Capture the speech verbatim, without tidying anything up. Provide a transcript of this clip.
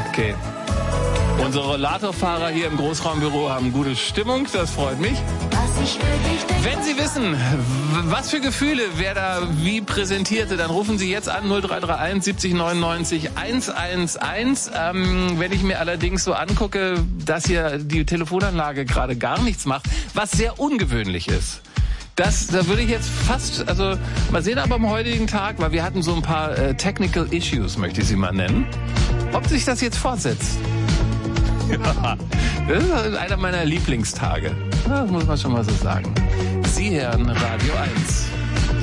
Okay. Unsere Rollatorfahrer hier im Großraumbüro haben gute Stimmung, das freut mich. Wenn Sie wissen, was für Gefühle wer da wie präsentierte, dann rufen Sie jetzt an null drei drei eins siebzig neunundneunzig hundertundzehn. Ähm, wenn ich mir allerdings so angucke, dass hier die Telefonanlage gerade gar nichts macht, was sehr ungewöhnlich ist. Das, da würde ich jetzt fast, also mal sehen aber am heutigen Tag, weil wir hatten so ein paar äh, Technical Issues, möchte ich sie mal nennen, ob sich das jetzt fortsetzt. Ja, das ist einer meiner Lieblingstage. Das muss man schon mal so sagen. Sie hören Radio eins.